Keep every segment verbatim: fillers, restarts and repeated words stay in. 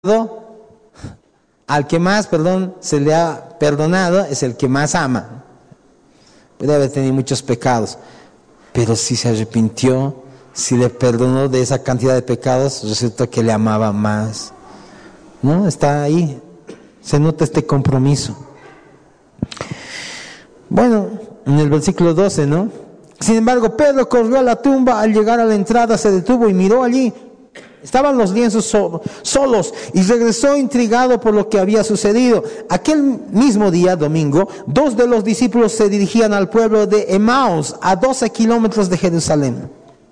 al que más, perdón, se le ha perdonado es el que más ama. Puede haber tenido muchos pecados, pero si se arrepintió, si le perdonó de esa cantidad de pecados, resulta que le amaba más. ¿No? Está ahí, se nota este compromiso. Bueno, en el versículo doce, ¿no? Sin embargo, Pedro corrió a la tumba. Al llegar a la entrada se detuvo y miró allí. Estaban los lienzos so- solos y regresó intrigado por lo que había sucedido. Aquel mismo día, domingo, dos de los discípulos se dirigían al pueblo de Emaús, a doce kilómetros de Jerusalén.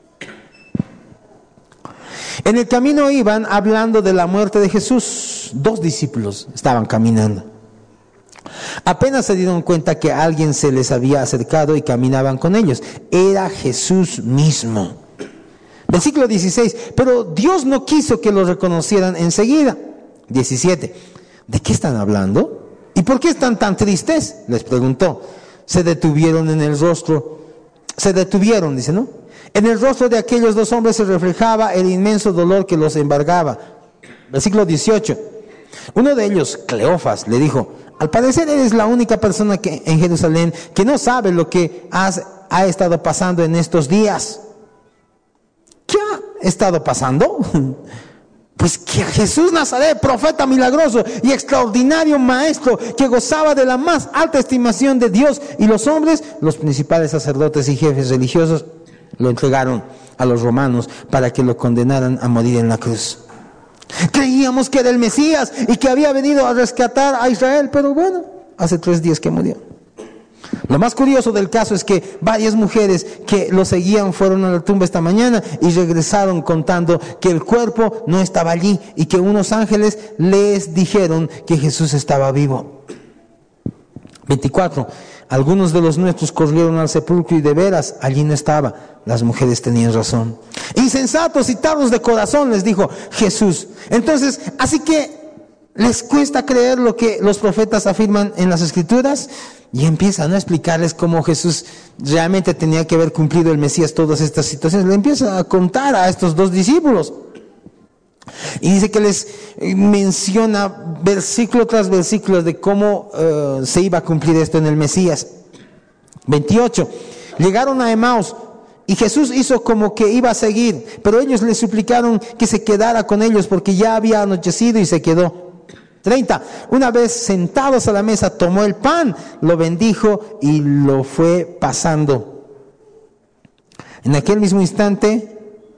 En el camino iban hablando de la muerte de Jesús. Dos discípulos estaban caminando. Apenas se dieron cuenta que alguien se les había acercado y caminaban con ellos. Era Jesús mismo. Versículo dieciséis. Pero Dios no quiso que lo reconocieran enseguida. diecisiete. ¿De qué están hablando? ¿Y por qué están tan tristes? Les preguntó. Se detuvieron en el rostro. Se detuvieron, dice, ¿no? En el rostro de aquellos dos hombres se reflejaba el inmenso dolor que los embargaba. Versículo dieciocho. Uno de ellos, Cleofas, le dijo: al parecer eres la única persona que, en Jerusalén que no sabe lo que has, ha estado pasando en estos días. ¿Qué ha estado pasando? Pues que Jesús Nazaret, profeta milagroso y extraordinario maestro, que gozaba de la más alta estimación de Dios y los hombres, los principales sacerdotes y jefes religiosos, lo entregaron a los romanos para que lo condenaran a morir en la cruz. Creíamos que era el Mesías y que había venido a rescatar a Israel, pero bueno, hace tres días que murió. Lo más curioso del caso es que varias mujeres que lo seguían fueron a la tumba esta mañana y regresaron contando que el cuerpo no estaba allí y que unos ángeles les dijeron que Jesús estaba vivo. veinticuatro. Algunos de los nuestros corrieron al sepulcro y de veras allí no estaba. Las mujeres tenían razón. Insensatos y tardos de corazón, les dijo Jesús. Entonces, así que les cuesta creer lo que los profetas afirman en las Escrituras. Y empieza, ¿no?, a explicarles cómo Jesús realmente tenía que haber cumplido el Mesías todas estas situaciones. Le empieza a contar a estos dos discípulos. Y dice que les menciona versículo tras versículo de cómo uh, se iba a cumplir esto en el Mesías. veintiocho. Llegaron a Emaús y Jesús hizo como que iba a seguir, pero ellos le suplicaron que se quedara con ellos porque ya había anochecido y se quedó. treinta. Una vez sentados a la mesa, tomó el pan, lo bendijo y lo fue pasando. En aquel mismo instante,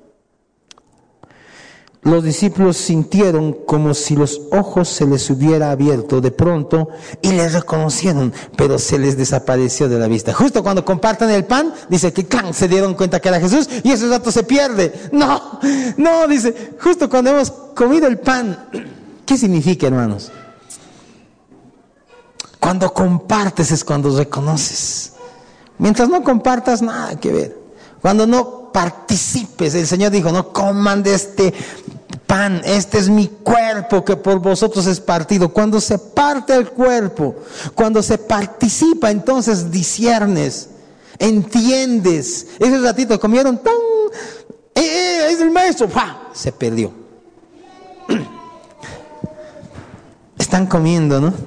los discípulos sintieron como si los ojos se les hubiera abierto de pronto y les reconocieron, pero se les desapareció de la vista. Justo cuando compartan el pan, dice que ¡clan!, se dieron cuenta que era Jesús y ese rato se pierde. No, no, dice, justo cuando hemos comido el pan. ¿Qué significa, hermanos? Cuando compartes es cuando reconoces. Mientras no compartas, nada que ver. Cuando no participes, el Señor dijo: no coman de este pan, este es mi cuerpo que por vosotros es partido. Cuando se parte el cuerpo, cuando se participa, entonces disciernes, entiendes. Ese ratito comieron, ¡tan! ¡Eh, eh, es el maestro! ¡Fua! Se perdió. Están comiendo, ¿no?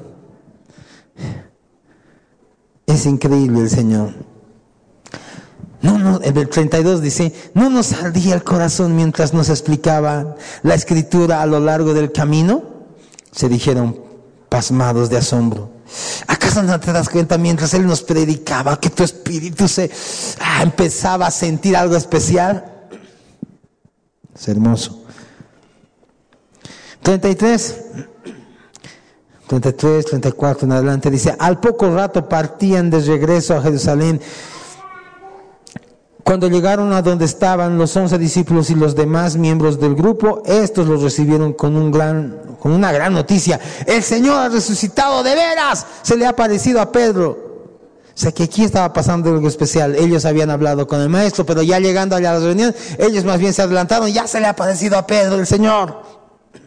Es increíble el Señor. No, no, el treinta y dos dice: ¿no nos ardía el corazón mientras nos explicaba la Escritura a lo largo del camino? Se dijeron pasmados de asombro. ¿Acaso no te das cuenta mientras Él nos predicaba que tu espíritu se ah, empezaba a sentir algo especial? Es hermoso. treinta y tres. treinta y tres, treinta y cuatro en adelante dice: al poco rato partían de regreso a Jerusalén. Cuando llegaron a donde estaban los once discípulos y los demás miembros del grupo, estos los recibieron con un gran, con una gran noticia: el Señor ha resucitado de veras, se le ha aparecido a Pedro. O sea que aquí estaba pasando algo especial. Ellos habían hablado con el maestro, pero ya llegando allá a la reunión, ellos más bien se adelantaron: ya se le ha aparecido a Pedro el Señor.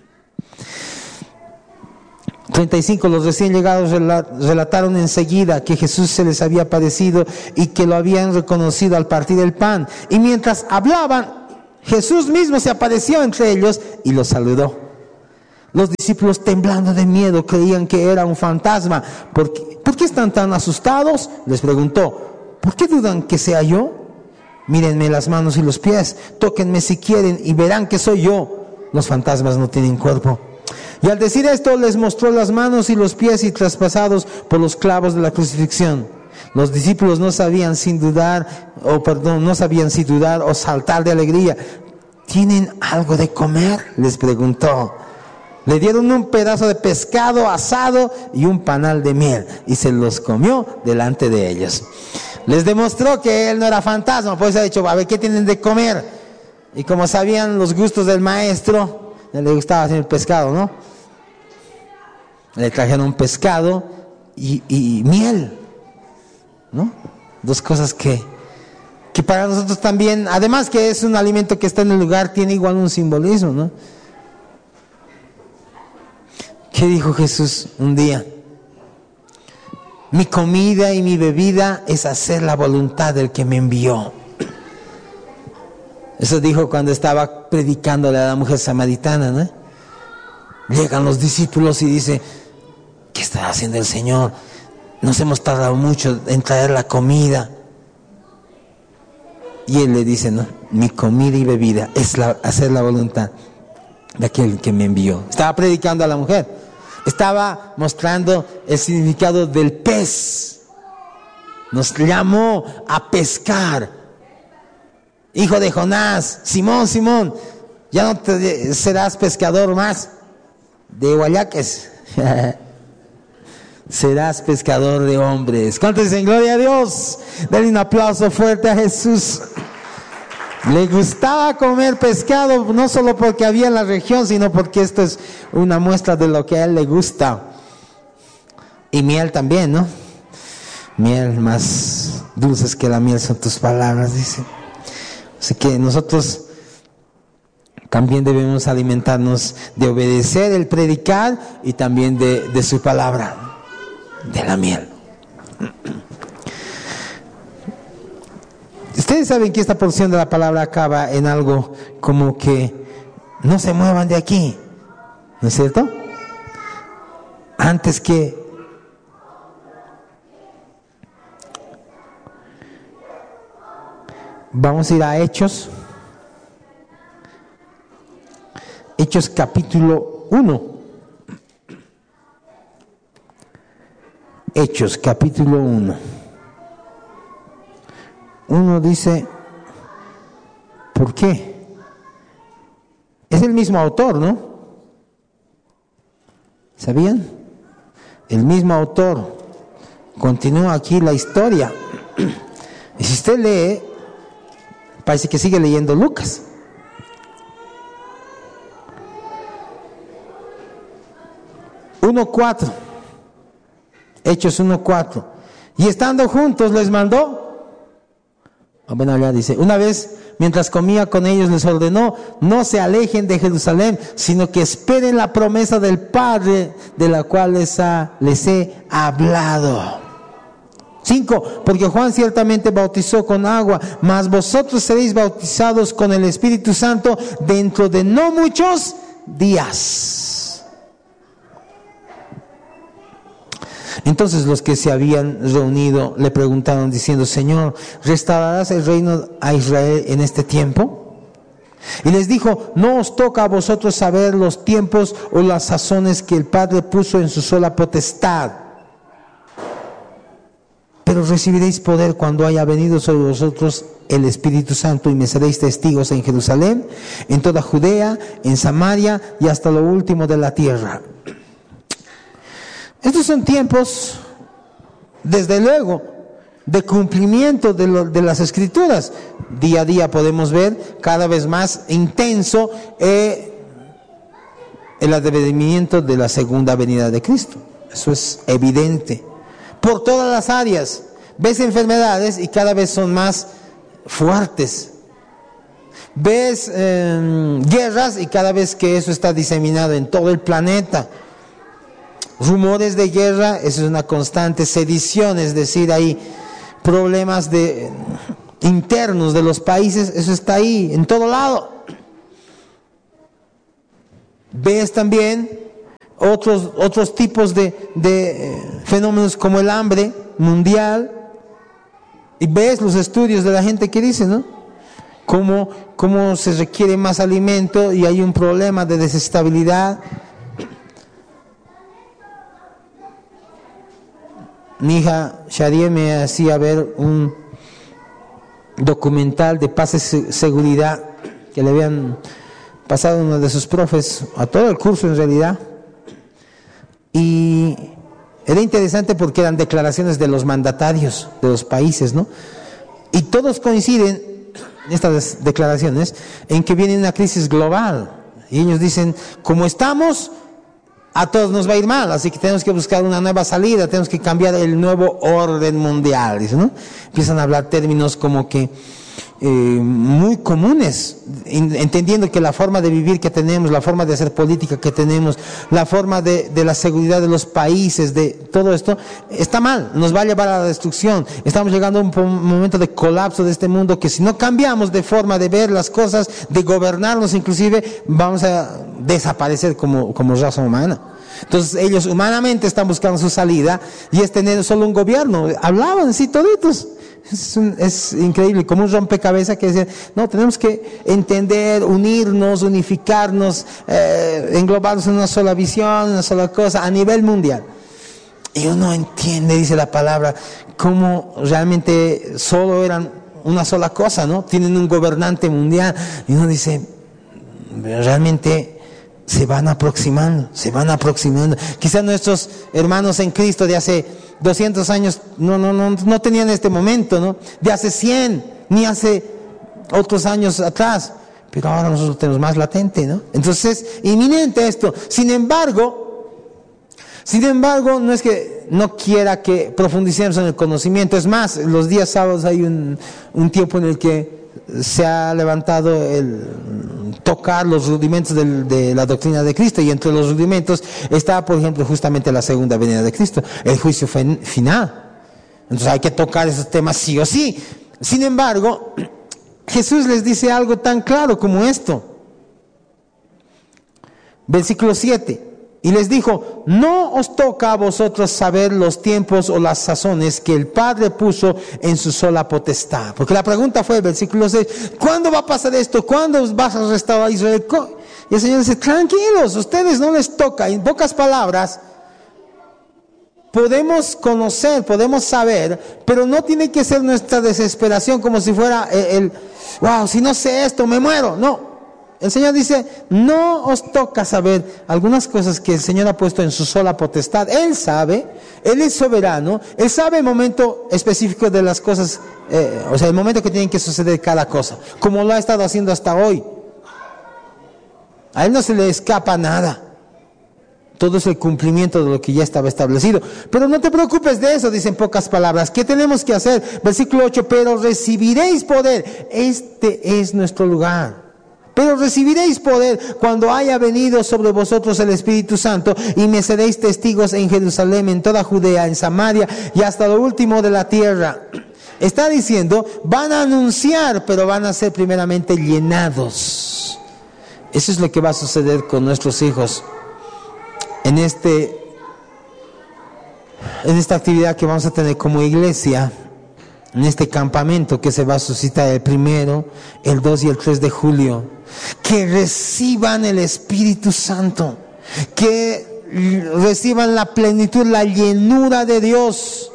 treinta y cinco. Los recién llegados relataron enseguida que Jesús se les había aparecido y que lo habían reconocido al partir el pan. Y mientras hablaban, Jesús mismo se apareció entre ellos y los saludó. Los discípulos, temblando de miedo, creían que era un fantasma. ¿Por qué, ¿por qué están tan asustados?, les preguntó. ¿Por qué dudan que sea yo? Mírenme las manos y los pies, tóquenme si quieren y verán que soy yo. Los fantasmas no tienen cuerpo. Y al decir esto les mostró las manos y los pies y traspasados por los clavos de la crucifixión. Los discípulos no sabían sin dudar, o perdón, no sabían si dudar o saltar de alegría. ¿Tienen algo de comer?, les preguntó. Le dieron un pedazo de pescado asado y un panal de miel, y se los comió delante de ellos. Les demostró que él no era fantasma, pues ha dicho, a ver, ¿qué tienen de comer? Y como sabían los gustos del maestro, le gustaba hacer el pescado, ¿no? Le trajeron pescado y, y miel, ¿no? Dos cosas que, que para nosotros también, además que es un alimento que está en el lugar, tiene igual un simbolismo, ¿no? ¿Qué dijo Jesús un día? Mi comida y mi bebida es hacer la voluntad del que me envió. Eso dijo cuando estaba predicándole a la mujer samaritana, ¿no? Llegan los discípulos y dice, ¿qué está haciendo el Señor? Nos hemos tardado mucho en traer la comida. Y él le dice, no, mi comida y bebida es la, hacer la voluntad de aquel que me envió. Estaba predicando a la mujer. Estaba mostrando el significado del pez. Nos llamó a pescar. Hijo de Jonás, Simón, Simón, ya no te serás pescador más de guayaques. Serás pescador de hombres. ¿Cuántos dicen gloria a Dios? Denle un aplauso fuerte a Jesús. Le gustaba comer pescado, no solo porque había en la región, sino porque esto es una muestra de lo que a él le gusta. Y miel también, ¿no? Miel, más dulces que la miel son tus palabras, dice. Así que nosotros también debemos alimentarnos de obedecer el predicar y también de, de su palabra, de la miel. Ustedes saben que esta porción de la palabra acaba en algo como que no se muevan de aquí, ¿no es cierto? Antes que vamos a ir a Hechos, Hechos capítulo uno. Hechos capítulo uno. Uno dice, ¿por qué? Es el mismo autor, ¿no? ¿Sabían? El mismo autor. Continúa aquí la historia. Y si usted lee, parece que sigue leyendo Lucas. uno cuatro. Hechos uno cuatro. Y estando juntos les mandó. Bueno, allá dice, una vez mientras comía con ellos les ordenó, no se alejen de Jerusalén, sino que esperen la promesa del Padre, de la cual les, ha, les he hablado. Cinco, porque Juan ciertamente bautizó con agua, mas vosotros seréis bautizados con el Espíritu Santo dentro de no muchos días. Entonces los que se habían reunido le preguntaron diciendo, Señor, ¿restaurarás el reino a Israel en este tiempo? Y les dijo, no os toca a vosotros saber los tiempos o las sazones que el Padre puso en su sola potestad. Pero recibiréis poder cuando haya venido sobre vosotros el Espíritu Santo y me seréis testigos en Jerusalén, en toda Judea, en Samaria y hasta lo último de la tierra. Estos son tiempos, desde luego, de cumplimiento de, lo, de las Escrituras. Día a día podemos ver cada vez más intenso eh, el advenimiento de la segunda venida de Cristo. Eso es evidente. Por todas las áreas. Ves enfermedades y cada vez son más fuertes. Ves eh, guerras y cada vez que eso está diseminado en todo el planeta. Rumores de guerra, eso es una constante. Sedición, es decir, hay problemas de, internos de los países, eso está ahí, en todo lado. ves también otros, otros tipos de, de eh, fenómenos como el hambre mundial, y ves los estudios de la gente que dice, ¿no? Cómo, cómo se requiere más alimento y hay un problema de desestabilidad. Mi hija Shadia me hacía ver un documental de paz y seguridad que le habían pasado uno de sus profes a todo el curso en realidad, y era interesante porque eran declaraciones de los mandatarios de los países, ¿no? Y todos coinciden, estas declaraciones, en que viene una crisis global, y ellos dicen, como estamos, a todos nos va a ir mal, así que tenemos que buscar una nueva salida, tenemos que cambiar el nuevo orden mundial, ¿no? Empiezan a hablar términos como que eh, muy comunes, entendiendo que la forma de vivir que tenemos, la forma de hacer política que tenemos, la forma de, de la seguridad de los países, de todo esto, está mal, nos va a llevar a la destrucción. Estamos llegando a un momento de colapso de este mundo que si no cambiamos de forma de ver las cosas, de gobernarnos inclusive, vamos a desaparecer como, como raza humana. Entonces ellos humanamente están buscando su salida y es tener solo un gobierno. Hablaban así toditos. Es, un, es increíble, como un rompecabezas que decía, no, tenemos que entender, unirnos, unificarnos, eh, englobarnos en una sola visión, una sola cosa a nivel mundial. Y uno entiende, dice la palabra, cómo realmente solo eran una sola cosa, ¿no? Tienen un gobernante mundial. Y uno dice, realmente se van aproximando, se van aproximando. Quizás nuestros hermanos en Cristo de hace doscientos años no, no, no, no tenían este momento, ¿no? De hace cien, ni hace otros años atrás, pero ahora nosotros lo tenemos más latente, ¿no? Entonces es inminente esto. Sin embargo, sin embargo, no es que no quiera que profundicemos en el conocimiento. Es más, los días sábados hay un, un tiempo en el que se ha levantado el tocar los rudimentos del, de la doctrina de Cristo, y entre los rudimentos está, por ejemplo, justamente la segunda venida de Cristo, el juicio final. Entonces hay que tocar esos temas sí o sí. Sin embargo, Jesús les dice algo tan claro como esto. Versículo siete. Y les dijo, no os toca a vosotros saber los tiempos o las sazones que el Padre puso en su sola potestad. Porque la pregunta fue, versículo seis, ¿cuándo va a pasar esto? ¿Cuándo vas a restaurar a Israel? Y el Señor dice, tranquilos, ustedes no les toca. En pocas palabras, podemos conocer, podemos saber, pero no tiene que ser nuestra desesperación como si fuera el, el wow, si no sé esto, me muero. No. El Señor dice, no os toca saber algunas cosas que el Señor ha puesto en su sola potestad. Él sabe, Él es soberano, Él sabe el momento específico de las cosas, eh, o sea, el momento que tienen que suceder cada cosa, como lo ha estado haciendo hasta hoy. A Él no se le escapa nada. Todo es el cumplimiento de lo que ya estaba establecido. Pero no te preocupes de eso, dicen pocas palabras. ¿Qué tenemos que hacer? Versículo ocho, pero recibiréis poder. Este es nuestro lugar. Pero recibiréis poder cuando haya venido sobre vosotros el Espíritu Santo, y me seréis testigos en Jerusalén, en toda Judea, en Samaria y hasta lo último de la tierra. Está diciendo, van a anunciar, pero van a ser primeramente llenados. Eso es lo que va a suceder con nuestros hijos en este, en esta actividad que vamos a tener como iglesia, en este campamento que se va a suscitar el primero, el dos y el tres de julio. Que reciban el Espíritu Santo, que reciban la plenitud, la llenura de Dios.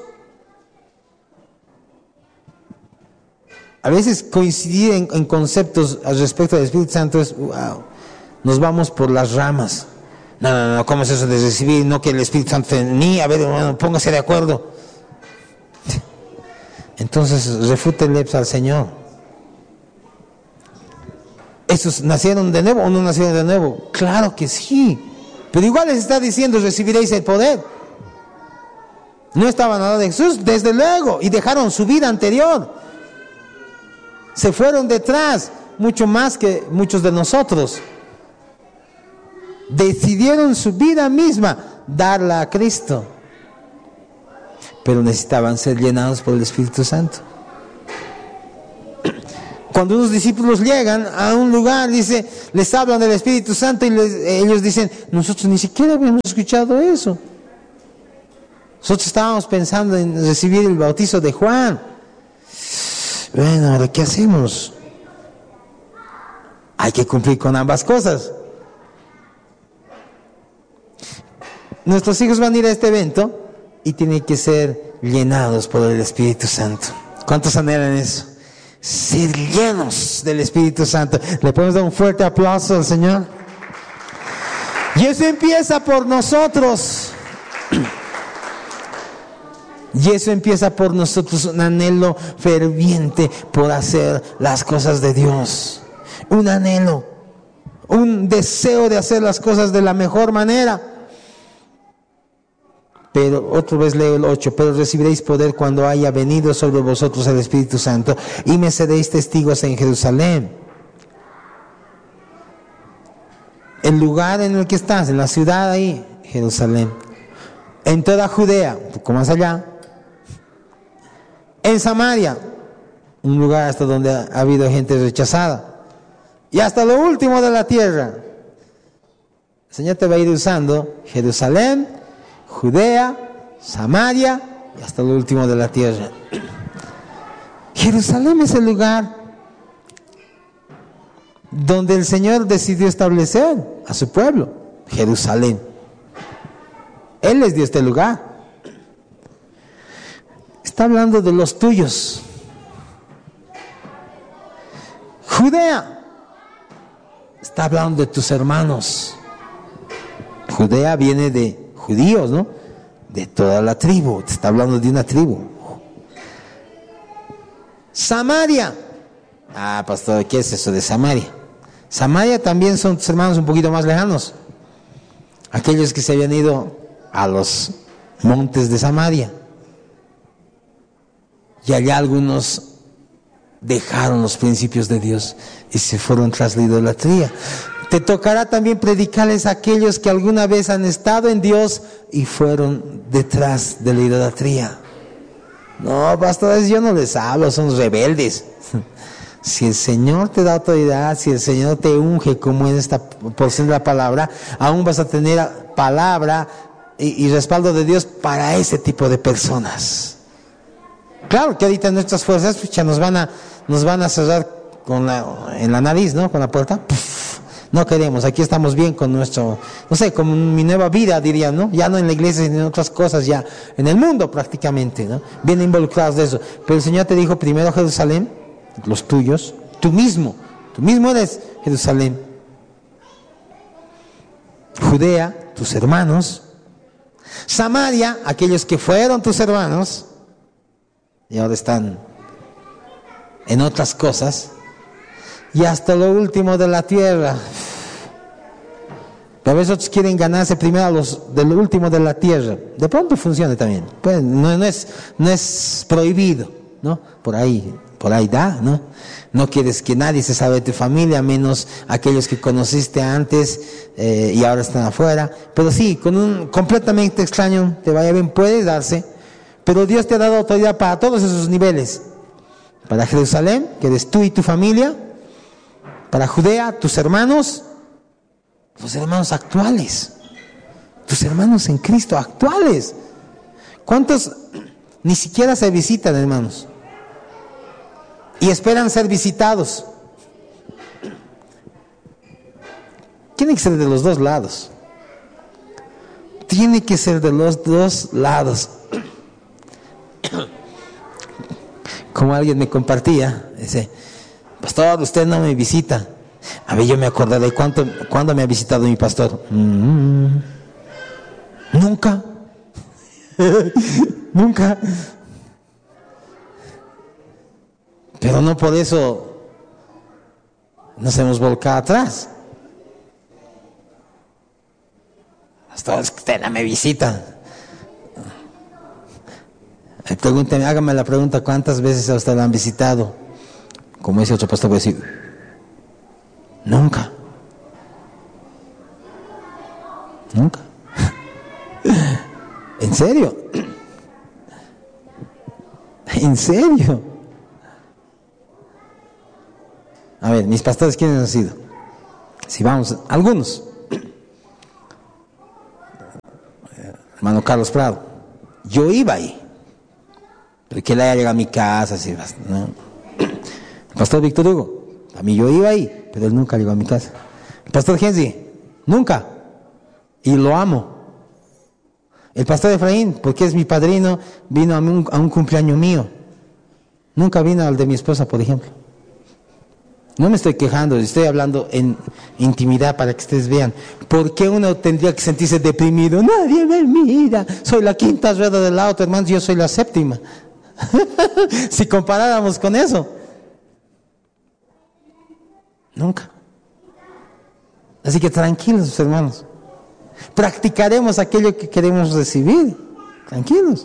A veces coincidir en, en conceptos al respecto del Espíritu Santo es, wow, nos vamos por las ramas. No, no, no, ¿cómo es eso de recibir? No que el Espíritu Santo ni, a ver, bueno, póngase de acuerdo. Entonces, refútenle al Señor. ¿Esos nacieron de nuevo o no nacieron de nuevo? Claro que sí. Pero igual les está diciendo, recibiréis el poder. No estaban al lado de Jesús, desde luego, y dejaron su vida anterior. Se fueron detrás, mucho más que muchos de nosotros. Decidieron su vida misma darla a Cristo. Pero necesitaban ser llenados por el Espíritu Santo. Cuando unos discípulos llegan a un lugar, dice, les hablan del Espíritu Santo y les, ellos dicen, nosotros ni siquiera habíamos escuchado eso. Nosotros estábamos pensando en recibir el bautizo de Juan. Bueno, ahora ¿qué hacemos? Hay que cumplir con ambas cosas. Nuestros hijos van a ir a este evento y tienen que ser llenados por el Espíritu Santo. ¿Cuántos anhelan eso? Ser llenos del Espíritu Santo. ¿Le podemos dar un fuerte aplauso al Señor? Y eso empieza por nosotros. Y eso empieza por nosotros, un anhelo ferviente por hacer las cosas de Dios. Un anhelo, un deseo de hacer las cosas de la mejor manera. Pero otra vez leo el ocho, pero recibiréis poder cuando haya venido sobre vosotros el Espíritu Santo y me seréis testigos en Jerusalén. El lugar en el que estás, en la ciudad ahí, Jerusalén. En toda Judea, un poco más allá. En Samaria, un lugar hasta donde ha habido gente rechazada. Y hasta lo último de la tierra. El Señor te va a ir usando Jerusalén, Judea, Samaria y hasta lo último de la tierra. Jerusalén es el lugar donde el Señor decidió establecer a su pueblo. Jerusalén. Él les dio este lugar. Está hablando de los tuyos. Judea. Está hablando de tus hermanos. Judea viene de judíos, ¿no? De toda la tribu. Te está hablando de una tribu. Samaria. Ah, pastor, ¿qué es eso de Samaria? Samaria también son tus hermanos un poquito más lejanos. Aquellos que se habían ido a los montes de Samaria. Y allá algunos dejaron los principios de Dios y se fueron tras la idolatría. Te tocará también predicarles a aquellos que alguna vez han estado en Dios y fueron detrás de la idolatría. No, pastores, yo no les hablo, son rebeldes. Si el Señor te da autoridad, si el Señor te unge como en esta porción de la palabra, aún vas a tener palabra y, y respaldo de Dios para ese tipo de personas. Claro que ahorita nuestras fuerzas pucha, nos van a nos van a cerrar con la, en la nariz, ¿no? Con la puerta. Puf, no queremos, aquí estamos bien con nuestro, no sé, con mi nueva vida, diría, ¿no? Ya no en la iglesia, sino en otras cosas, ya en el mundo prácticamente, ¿no? Bien involucrados de eso. Pero el Señor te dijo primero Jerusalén, los tuyos, tú mismo, tú mismo eres Jerusalén. Judea, tus hermanos. Samaria, aquellos que fueron tus hermanos y ahora están en otras cosas, y hasta lo último de la tierra. Pero a veces otros quieren ganarse primero a los del último de la tierra. De pronto funciona también. Pues no, no es no es prohibido, ¿no? Por ahí, por ahí da, ¿no? No quieres que nadie se sabe de tu familia, menos aquellos que conociste antes eh, y ahora están afuera. Pero sí, con un completamente extraño te vaya bien, puede darse. Pero Dios te ha dado autoridad para todos esos niveles. Para Jerusalén, que eres tú y tu familia. Para Judea, tus hermanos. Los hermanos actuales. Tus hermanos en Cristo actuales. ¿Cuántos ni siquiera se visitan, hermanos? Y esperan ser visitados. Tiene que ser de los dos lados. Tiene que ser de los dos lados. Como alguien me compartía, dice, pastor, usted no me visita. A ver, yo me acordaré cuánto, cuándo me ha visitado mi pastor. Mm, nunca. Nunca. Pero no por eso nos hemos volcado atrás. Pastor, es que usted no me visita. Pregúnteme, hágame la pregunta, ¿cuántas veces a usted la han visitado? Como ese otro pastor, voy a decir, nunca. Nunca. ¿En serio? ¿En serio? ver, mis pastores, ¿quiénes han sido? Si vamos, algunos. Hermano Carlos Prado. Yo iba ahí. Pero que él haya llegado a mi casa, así, ¿no? El pastor Víctor Hugo. A mí yo iba ahí, pero él nunca llegó a mi casa. El pastor Gensi, nunca. Y lo amo. El pastor Efraín, porque es mi padrino, vino a un, a un cumpleaños mío. Nunca vino al de mi esposa, por ejemplo. No me estoy quejando, estoy hablando en intimidad para que ustedes vean. ¿Por qué uno tendría que sentirse deprimido? Nadie me mira. Soy la quinta rueda del auto, hermanos, yo soy la séptima. Si comparáramos con eso. Nunca. Así que tranquilos, hermanos. Practicaremos aquello que queremos recibir. Tranquilos.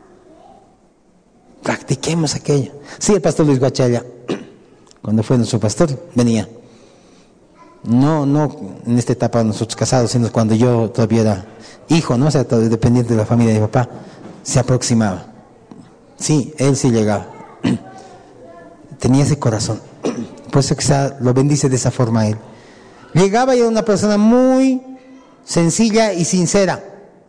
Practiquemos aquello. Sí, el pastor Luis Guachalla, cuando fue nuestro pastor, venía. No, no en esta etapa nosotros casados, sino cuando yo todavía era hijo, ¿no? O sea, todavía dependiente de la familia de mi papá, se aproximaba. Sí, él sí llegaba. Tenía ese corazón. Por eso quizá lo bendice de esa forma a él. Llegaba y era una persona muy sencilla y sincera.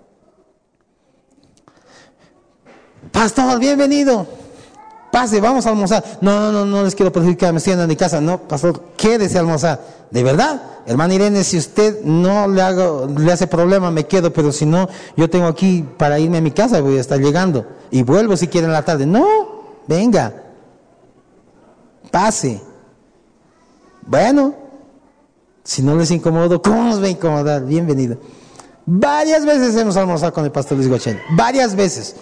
Pastor, bienvenido. Pase, vamos a almorzar. No, no, no, no les quiero perjudicar, me estoy yendo a mi casa. No, pastor, quédese a almorzar. ¿De verdad? Hermana Irene, si usted no le hago, le hace problema, me quedo, pero si no, yo tengo aquí para irme a mi casa, voy a estar llegando. Y vuelvo si quiere en la tarde. No, venga. Pase. Bueno, si no les incomodo, ¿cómo nos va a incomodar? Bienvenido. Varias veces hemos almorzado con el pastor Luis Guachel. Varias veces.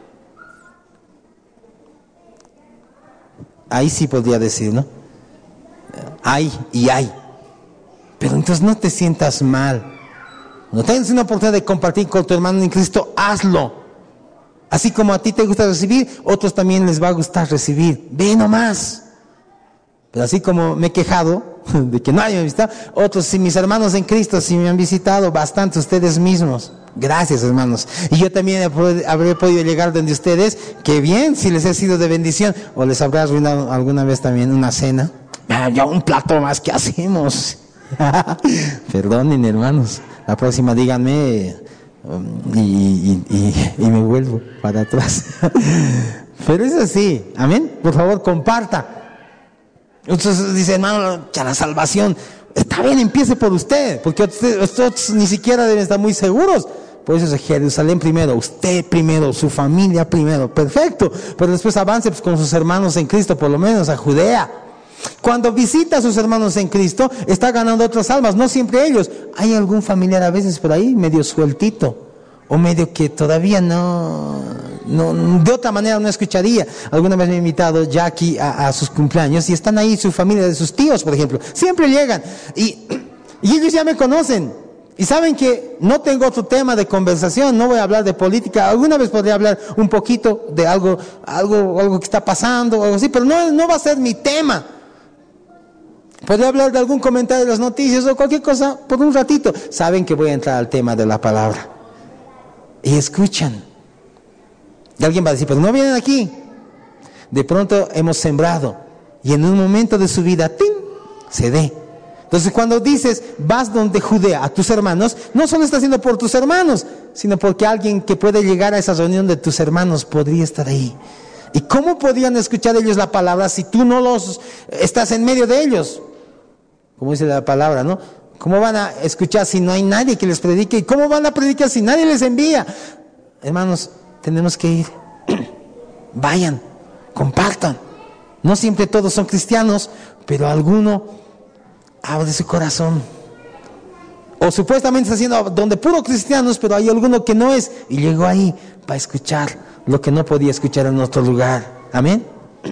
Ahí sí podría decir, ¿no? Hay y hay. Pero entonces no te sientas mal. Cuando tengas una oportunidad de compartir con tu hermano en Cristo, hazlo. Así como a ti te gusta recibir, otros también les va a gustar recibir. Ve nomás. Pero así como me he quejado de que nadie me ha visitado, otros, si mis hermanos en Cristo, si me han visitado bastante ustedes mismos. Gracias, hermanos. Y yo también habré podido llegar donde ustedes, que bien, si les he sido de bendición, o les habrá arruinado alguna vez también una cena. Ah, ya un plato más, ¿qué hacemos? Perdonen, hermanos. La próxima díganme um, y, y, y, y me vuelvo para atrás. Pero es así, amén. Por favor, comparta. Entonces dice, hermano, ya la salvación, está bien, empiece por usted, porque ustedes, ustedes ni siquiera deben estar muy seguros. Por eso es Jerusalén primero, usted primero, su familia primero, perfecto. Pero después avance pues, con sus hermanos en Cristo, por lo menos a Judea. Cuando visita a sus hermanos en Cristo, está ganando otras almas, no siempre ellos. Hay algún familiar a veces por ahí medio sueltito, o medio que todavía no, no de otra manera no escucharía. Alguna vez me ha invitado Jackie a, a sus cumpleaños y están ahí su familia de sus tíos, por ejemplo. Siempre llegan y, y ellos ya me conocen. Y saben que no tengo otro tema de conversación, no voy a hablar de política. Alguna vez podría hablar un poquito de algo, algo, algo que está pasando, o algo así, pero no, no va a ser mi tema. Podría hablar de algún comentario de las noticias o cualquier cosa por un ratito. Saben que voy a entrar al tema de la palabra. Y escuchan. Y alguien va a decir, pero no vienen aquí. De pronto hemos sembrado. Y en un momento de su vida, ¡ting!, se dé. Entonces cuando dices, vas donde Judea, a tus hermanos, no solo estás haciendo por tus hermanos, sino porque alguien que puede llegar a esa reunión de tus hermanos podría estar ahí. ¿Y cómo podrían escuchar ellos la palabra si tú no los estás en medio de ellos? Como dice la palabra, ¿no? ¿Cómo van a escuchar si no hay nadie que les predique? ¿Y cómo van a predicar si nadie les envía? Hermanos, tenemos que ir. Vayan, compartan. No siempre todos son cristianos, pero alguno abre su corazón. O supuestamente está haciendo donde puro cristianos, pero hay alguno que no es. Y llegó ahí para escuchar lo que no podía escuchar en otro lugar. Amén.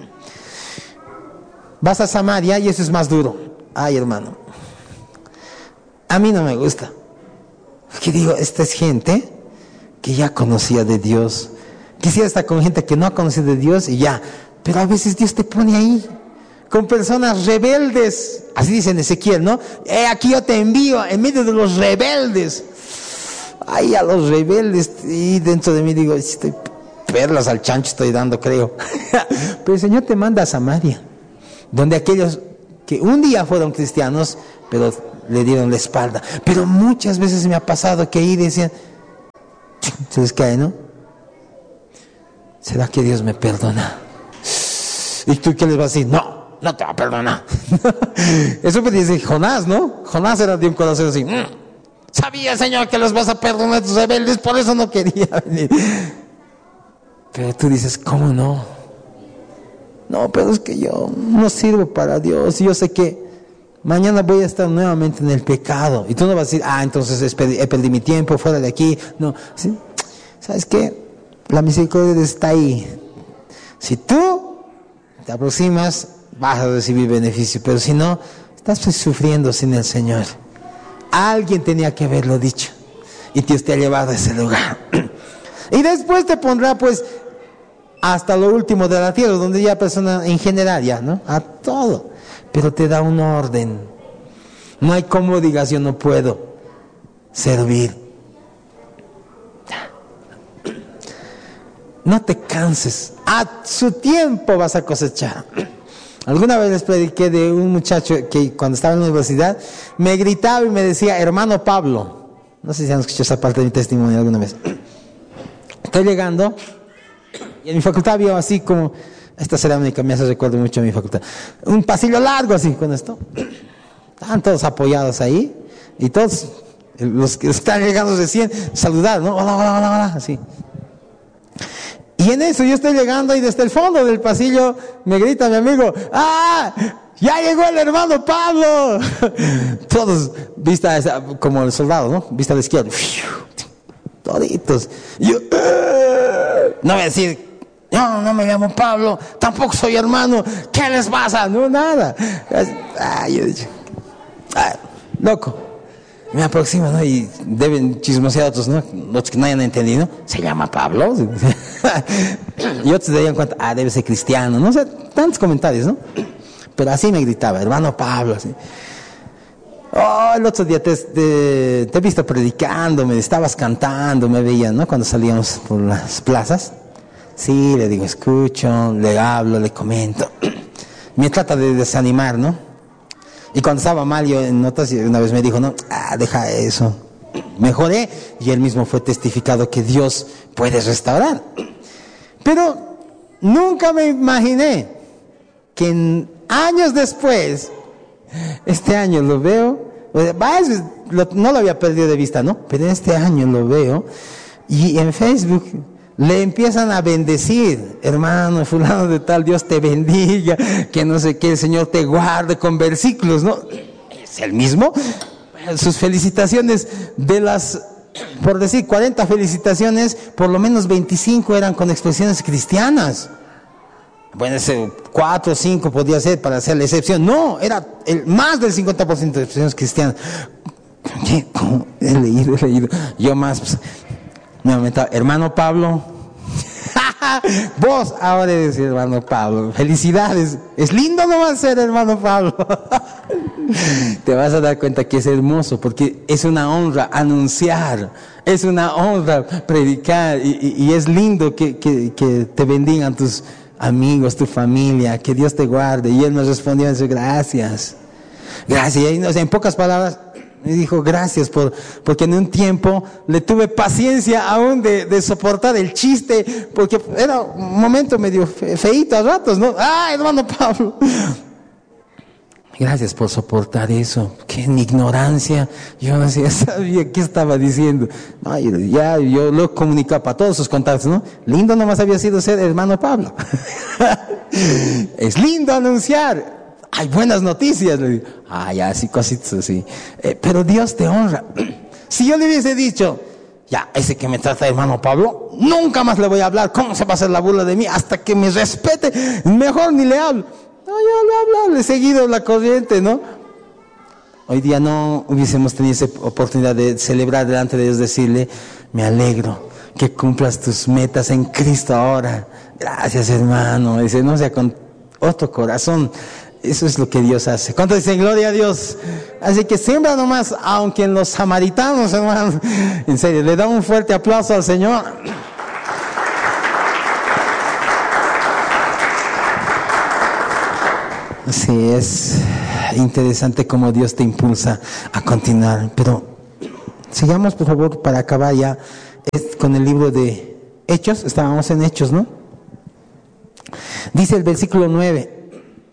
Vas a Samaria y eso es más duro. Ay, hermano, a mí no me gusta. Porque digo, esta es gente que ya conocía de Dios. Quisiera estar con gente que no ha conocido de Dios y ya. Pero a veces Dios te pone ahí con personas rebeldes. Así dice en Ezequiel, ¿no? Eh, aquí yo te envío en medio de los rebeldes. Ay, a los rebeldes. Y dentro de mí digo, estoy perlas al chancho estoy dando, creo. Pero el Señor te manda a Samaria, donde aquellos que un día fueron cristianos, pero le dieron la espalda. Pero muchas veces me ha pasado que ahí decían, se les cae, ¿no? ¿Será que Dios me perdona? ¿Y tú qué les vas a decir? No, no te va a perdonar. Eso me dice Jonás, ¿no? Jonás era de un corazón así. Mm, sabía, Señor, que los vas a perdonar a tus rebeldes, por eso no quería venir. Pero tú dices, ¿cómo no? No, pero es que yo no sirvo para Dios. Yo sé que mañana voy a estar nuevamente en el pecado. Y tú no vas a decir, ah, entonces he perdido mi tiempo, fuera de aquí. No, ¿sí? ¿Sabes qué? La misericordia está ahí. Si tú te aproximas, vas a recibir beneficio. Pero si no, estás sufriendo sin el Señor. Alguien tenía que haberlo dicho. Y Dios te ha llevado a ese lugar. Y después te pondrá, pues, hasta lo último de la tierra, donde ya persona en general ya, ¿no? A todo. Pero te da un orden. No hay como digas, yo no puedo servir. No te canses. A su tiempo vas a cosechar. Alguna vez les prediqué de un muchacho que cuando estaba en la universidad me gritaba y me decía, hermano Pablo. No sé si han escuchado esa parte de mi testimonio alguna vez. Estoy llegando y en mi facultad había así como, esta cerámica me hace recuerdo mucho a mi facultad, un pasillo largo así con esto. Estaban todos apoyados ahí y todos los que están llegando recién saludar, ¿no? Hola, hola, hola, hola, así. Y en eso yo estoy llegando y desde el fondo del pasillo me grita mi amigo, ¡ah! ¡Ya llegó el hermano Pablo! Todos, vista esa, como el soldado, ¿no? Vista a la izquierda. Toditos. Yo, ¡ah! No voy a decir, no, no me llamo Pablo, tampoco soy hermano, ¿qué les pasa? No, nada. Ay, yo dije, ay, loco. Me aproximo, ¿no? Y deben chismosear a otros, ¿no? Los que no hayan entendido. Se llama Pablo. Y otros se darían cuenta, ah, debe ser cristiano. No sé, tantos comentarios, ¿no? Pero así me gritaba, hermano Pablo, así. Oh, el otro día te, te, te he visto predicando, me estabas cantando, me veían, ¿no? Cuando salíamos por las plazas. Sí, le digo, escucho, le hablo, le comento. Me trata de desanimar, ¿no? Y cuando estaba mal, yo en notas, una vez me dijo, no, ah, deja eso. Mejoré y él mismo fue testificado que Dios puede restaurar. Pero nunca me imaginé que en años después, este año lo veo, no lo había perdido de vista, ¿no? Pero este año lo veo y en Facebook le empiezan a bendecir, hermano fulano de tal, Dios te bendiga, que no sé qué, el Señor te guarde, con versículos, ¿no? Es el mismo. Sus felicitaciones, de las, por decir, cuarenta felicitaciones, por lo menos veinticinco eran con expresiones cristianas. Bueno, ese cuatro o cinco podía ser para hacer la excepción. No, era el, más del cincuenta por ciento de expresiones cristianas. ¿Cómo? He leído, he leído. Yo más... Pues, me aumentaba, hermano Pablo, vos ahora eres hermano Pablo, felicidades, es lindo nomás ser hermano Pablo. Te vas a dar cuenta que es hermoso, porque es una honra anunciar, es una honra predicar, y, y, y es lindo que, que, que te bendigan tus amigos, tu familia, que Dios te guarde. Y él nos respondió en su gracias, gracias, y, o sea, en pocas palabras, me dijo gracias por, porque en un tiempo le tuve paciencia aún de, de soportar el chiste, porque era un momento medio fe, feíto a ratos, ¿no? ¡Ah, hermano Pablo! Gracias por soportar eso, que en mi ignorancia yo no sabía qué estaba diciendo. No, ya yo lo comunicaba para todos sus contactos, ¿no? Lindo nomás había sido ser hermano Pablo. Es lindo anunciar. Hay buenas noticias, le digo. Ah, ya, así, cositas así. Eh, pero Dios te honra. Si yo le hubiese dicho, ya, ese que me trata hermano Pablo, nunca más le voy a hablar. ¿Cómo se va a hacer la burla de mí? Hasta que me respete, mejor ni le hablo. No, yo le hablo, le he seguido la corriente, ¿no? Hoy día no hubiésemos tenido esa oportunidad de celebrar delante de Dios, decirle, me alegro que cumplas tus metas en Cristo ahora. Gracias, hermano. Dice, no sea con otro corazón. Eso es lo que Dios hace. ¿Cuánto dicen gloria a Dios? Así que siembra nomás, aunque en los samaritanos, hermano, en serio, le da un fuerte aplauso al Señor. Así es. Interesante cómo Dios te impulsa a continuar. Pero sigamos, por favor, para acabar ya con el libro de Hechos. Estábamos en Hechos, ¿no? Dice el versículo nueve: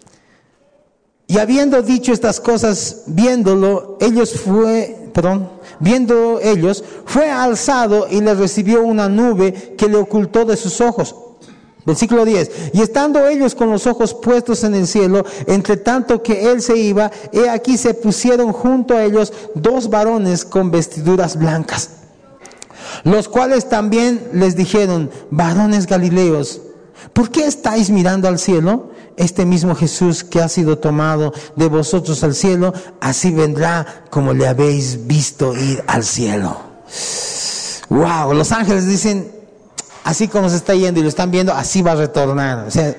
y habiendo dicho estas cosas, viéndolo, ellos fue, perdón, viendo ellos, fue alzado y le recibió una nube que le ocultó de sus ojos. Versículo diez: y estando ellos con los ojos puestos en el cielo, entre tanto que él se iba, he aquí se pusieron junto a ellos dos varones con vestiduras blancas, los cuales también les dijeron: varones galileos, ¿por qué estáis mirando al cielo? Este mismo Jesús que ha sido tomado de vosotros al cielo, así vendrá como le habéis visto ir al cielo. Wow, los ángeles dicen, así como se está yendo y lo están viendo, así va a retornar. O sea,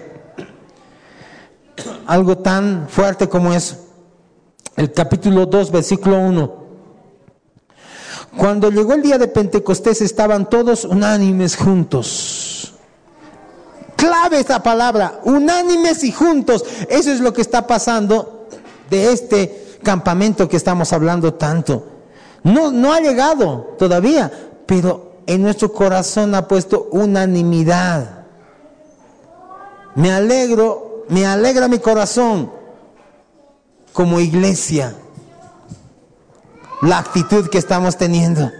algo tan fuerte como eso. El capítulo dos, versículo uno. Cuando llegó el día de Pentecostés, estaban todos unánimes juntos. Clave esta palabra, unánimes y juntos. Eso es lo que está pasando de este campamento que estamos hablando tanto. No, no ha llegado todavía, pero en nuestro corazón ha puesto unanimidad. Me alegro, me alegra mi corazón como iglesia, la actitud que estamos teniendo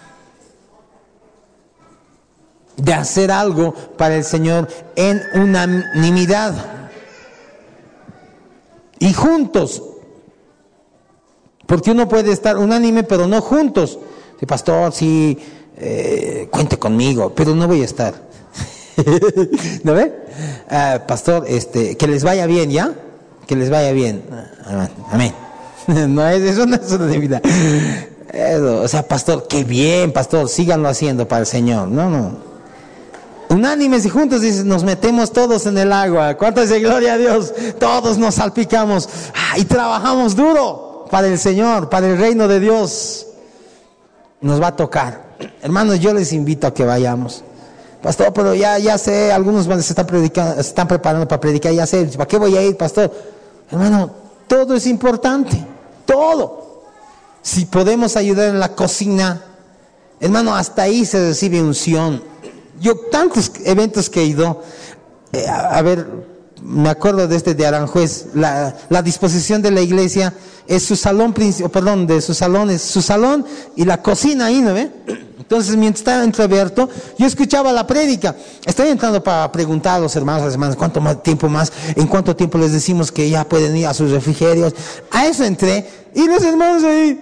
de hacer algo para el Señor en unanimidad y juntos, porque uno puede estar unánime pero no juntos. Sí, pastor, sí, eh, cuente conmigo, pero no voy a estar. ¿No ve? Uh, pastor, este, que les vaya bien, ¿ya? Que les vaya bien. Amén. No es eso, no es unanimidad. Eso, o sea, pastor, qué bien, pastor, síganlo haciendo para el Señor. No, no. Unánimes y juntos, dice, nos metemos todos en el agua. ¿Cuántas de gloria a Dios? Todos nos salpicamos ah, y trabajamos duro para el Señor, para el reino de Dios. Nos va a tocar. Hermanos, yo les invito a que vayamos. Pastor, pero ya, ya sé, algunos se están, predicando, se están preparando para predicar, ya sé, ¿para qué voy a ir, pastor? Hermano, todo es importante, todo. Si podemos ayudar en la cocina, hermano, hasta ahí se recibe unción. Yo tantos eventos que he ido, eh, a, a ver, me acuerdo de este de Aranjuez, la, la disposición de la iglesia es su salón, perdón, de sus salones, su salón y la cocina ahí, ¿no ve? Entonces, mientras estaba entreabierto, yo escuchaba la prédica. Estoy entrando para preguntar a los hermanos, a las hermanas, ¿cuánto más tiempo más? ¿En cuánto tiempo les decimos que ya pueden ir a sus refrigerios? A eso entré, y los hermanos ahí,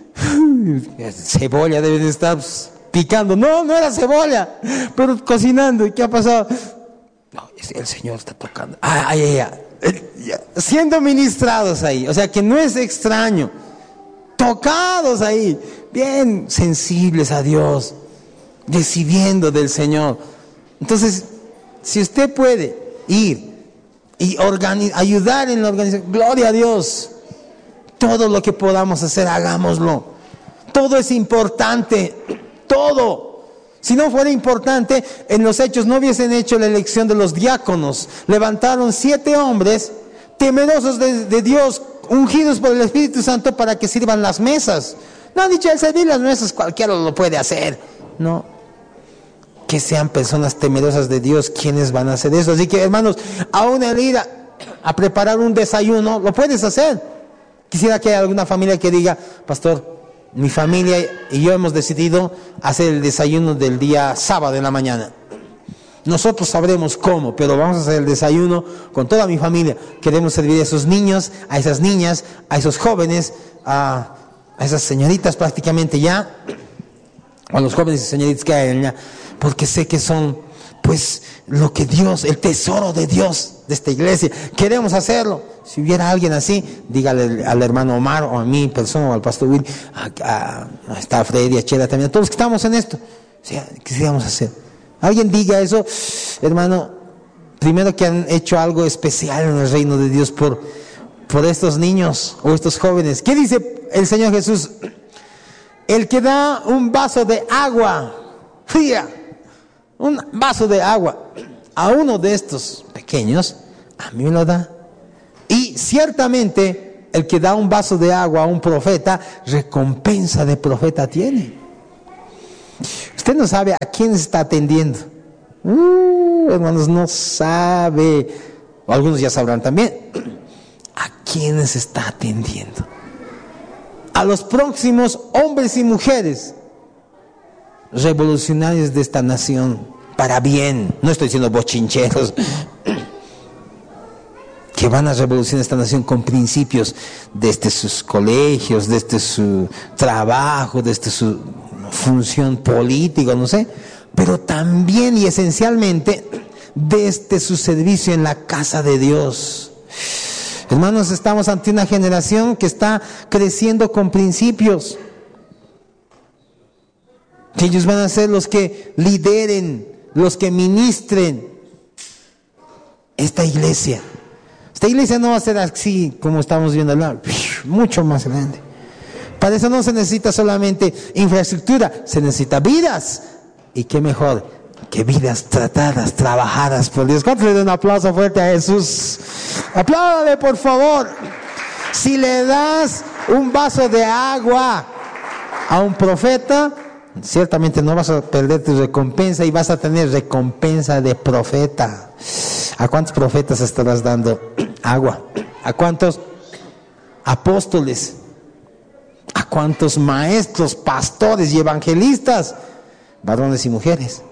cebolla deben estar pues, picando. No, no era cebolla, pero cocinando. ¿Y qué ha pasado? No, el Señor está tocando. Ay, ay, ay. Siendo ministrados ahí, o sea que no es extraño, tocados ahí, bien sensibles a Dios, recibiendo del Señor. Entonces, si usted puede ir y organi- ayudar en la organización, gloria a Dios, todo lo que podamos hacer, hagámoslo. Todo es importante, todo. Si no fuera importante, en los Hechos no hubiesen hecho la elección de los diáconos. Levantaron siete hombres temerosos de, de Dios, ungidos por el Espíritu Santo para que sirvan las mesas. No han dicho, el servir las mesas cualquiera lo puede hacer. No, que sean personas temerosas de Dios quienes van a hacer eso. Así que, hermanos, aún el ir a, a preparar un desayuno, lo puedes hacer. Quisiera que haya alguna familia que diga, pastor, mi familia y yo hemos decidido hacer el desayuno del día sábado en la mañana. Nosotros sabremos cómo, pero vamos a hacer el desayuno con toda mi familia. Queremos servir a esos niños, a esas niñas, a esos jóvenes, a, a esas señoritas prácticamente ya, a los jóvenes y señoritas que hay allá, porque sé que son, pues, lo que Dios, el tesoro de Dios de esta iglesia. Queremos hacerlo. Si hubiera alguien así, dígale al hermano Omar o a mí, persona, o al pastor Will, a, a, a está Freddy, a Chela también, a todos los que estamos en esto. O sea, quisiéramos hacer. Alguien diga eso, hermano, primero que han hecho algo especial en el reino de Dios por, por estos niños o estos jóvenes. ¿Qué dice el Señor Jesús? El que da un vaso de agua fría, un vaso de agua a uno de estos pequeños, a mí me lo da. Y ciertamente el que da un vaso de agua a un profeta, recompensa de profeta tiene. Usted no sabe a quién está atendiendo. Uh, hermanos, no sabe. O algunos ya sabrán también. ¿A quiénes está atendiendo? A los próximos hombres y mujeres revolucionarios de esta nación, para bien. No estoy diciendo bochincheros, que van a revolucionar esta nación con principios desde sus colegios, desde su trabajo, desde su función política, no sé, pero también y esencialmente desde su servicio en la casa de Dios. Hermanos, estamos ante una generación que está creciendo con principios, que ellos van a ser los que lideren, los que ministren esta iglesia. Esta iglesia no va a ser así como estamos viendo al mucho más grande. Para eso no se necesita solamente infraestructura, se necesita vidas. Y qué mejor que vidas tratadas, trabajadas por Dios. ¿Cuánto le da un aplauso fuerte a Jesús? Apláudale, por favor. Si le das un vaso de agua a un profeta, ciertamente no vas a perder tu recompensa y vas a tener recompensa de profeta. ¿A cuántos profetas estarás dando agua? ¿A cuántos apóstoles? ¿A cuántos maestros, pastores y evangelistas? Varones y mujeres.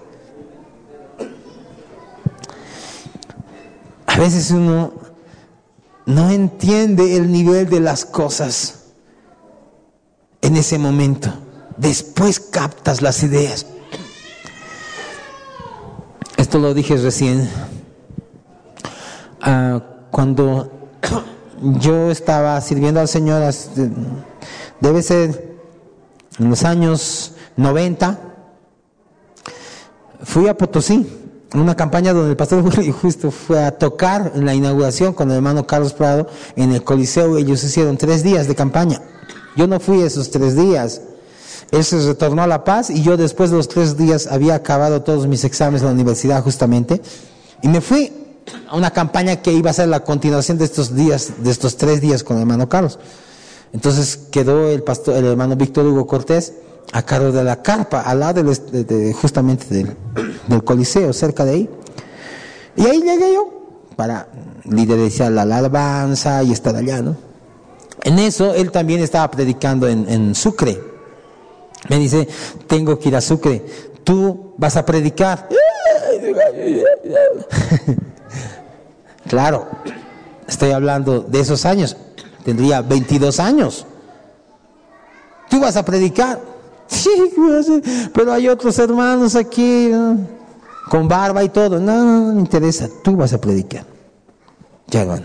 A veces uno no entiende el nivel de las cosas en ese momento. Después captas las ideas. Esto lo dije recién. Uh, cuando yo estaba sirviendo al Señor, debe ser en los años noventa, fui a Potosí, en una campaña donde el pastor Julio justo fue a tocar en la inauguración con el hermano Carlos Prado en el Coliseo. Ellos hicieron tres días de campaña. Yo no fui esos tres días. Él se retornó a La Paz y yo después de los tres días había acabado todos mis exámenes en la universidad justamente y me fui a una campaña que iba a ser la continuación de estos días, de estos tres días con el hermano Carlos. Entonces quedó el pastor, el hermano Víctor Hugo Cortés a cargo de la carpa, al lado del, de, de, justamente del, del Coliseo, cerca de ahí. Y ahí llegué yo para liderizar la alabanza y estar allá, ¿no? En eso él también estaba predicando en, en Sucre. Me dice, tengo que ir a Sucre, tú vas a predicar. Claro, estoy hablando de esos años, tendría veintidós años. Tú vas a predicar. Sí, pero hay otros hermanos aquí, ¿no? Con barba y todo. No, no me interesa, tú vas a predicar. Ya, bueno.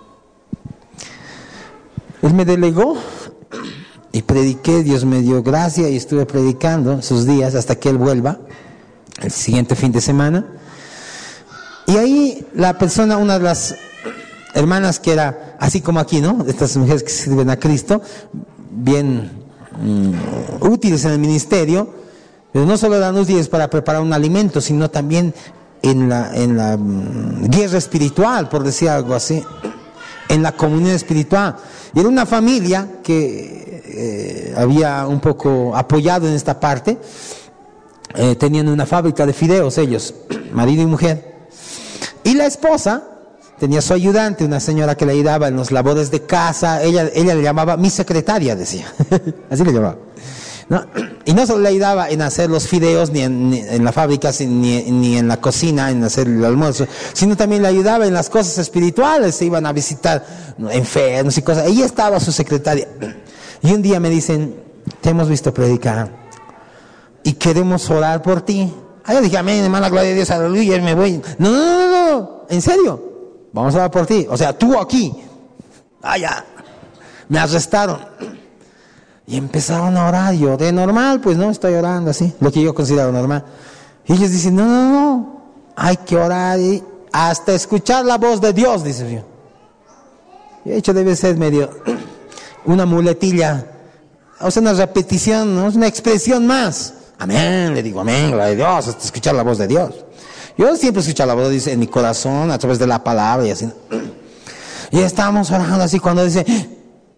Él me delegó y prediqué, Dios me dio gracia y estuve predicando esos días hasta que él vuelva el siguiente fin de semana. Y ahí la persona, una de las hermanas que era así como aquí, ¿no? Estas mujeres que sirven a Cristo, bien mm, útiles en el ministerio, pero no solo eran útiles para preparar un alimento, sino también en la, en la mm, guerra espiritual, por decir algo así, en la comunión espiritual. Y era una familia que eh, había un poco apoyado en esta parte, eh, tenían una fábrica de fideos ellos, marido y mujer. Y la esposa tenía su ayudante, una señora que le ayudaba en los labores de casa. Ella, ella le llamaba mi secretaria, decía. Así le llamaba, ¿no? Y no solo le ayudaba en hacer los fideos, ni en, ni en la fábrica, ni, ni en la cocina, en hacer el almuerzo, sino también le ayudaba en las cosas espirituales. Se iban a visitar enfermos y cosas. Ella estaba su secretaria. Y un día me dicen, te hemos visto predicar y queremos orar por ti. Ah, yo dije, amén, hermana, gloria a Dios, aleluya, y me voy. No, no, no, no, no, en serio, vamos a orar por ti. O sea, tú aquí. Ah, ya, me arrestaron. Y empezaron a orar, yo de normal, pues no, estoy orando así, lo que yo considero normal. Y ellos dicen, no, no, no, hay que orar y hasta escuchar la voz de Dios, dice yo. Y de hecho debe ser medio una muletilla, o sea, una repetición, ¿no? Es una expresión más. Amén, le digo, amén, gloria a Dios, hasta escuchar la voz de Dios. Yo siempre escucho la voz de Dios en mi corazón, a través de la palabra y así. Y estábamos orando así cuando dice,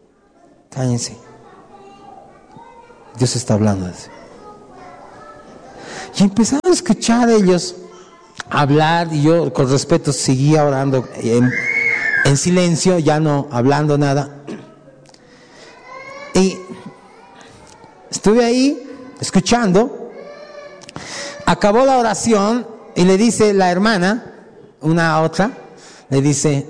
Cállense. Dios está hablando. Y empezaron a escuchar ellos hablar, y yo con respeto seguía orando en, en silencio, ya no hablando nada. Y estuve ahí escuchando. Acabó la oración y le dice la hermana, una a otra, le dice: